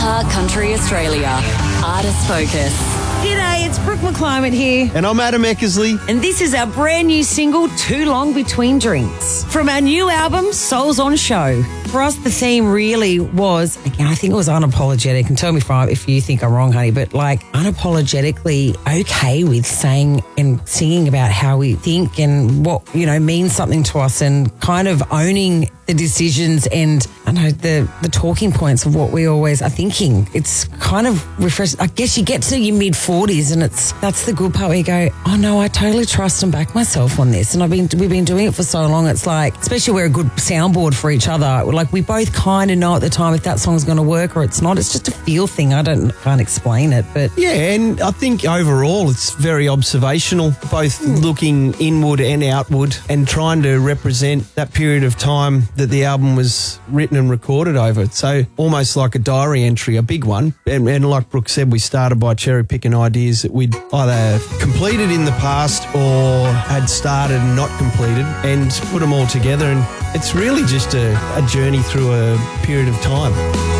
iHeart Country Australia. Artist Focus. G'day, it's Brooke McClymont here. And I'm Adam Eckersley. And this is our brand new single, Too Long Between Drinks, from our new album, Souls on Show. For us, the theme really was, again, I think it was unapologetic, and tell me if you think I'm wrong, honey, but like unapologetically okay with saying and singing about how we think and what, means something to us, and kind of owning the decisions and the talking points of what we always are thinking. It's kind of refreshing. I guess you get to your mid-40s and that's the good part where you go, oh no, I totally trust and back myself on this. And we've been doing it for so long. It's like, especially we're a good soundboard for each other. Like we both kind of know at the time if that song's going to work or it's not. It's just a feel thing. Can't explain it, but yeah. And I think overall it's very observational, both looking inward and outward and trying to represent that period of time that the album was written and recorded over. So almost like a diary entry, a big one. And like Brooke said, we started by cherry picking ideas that we'd either completed in the past or had started and not completed, and put them all together. And it's really just a journey through a period of time.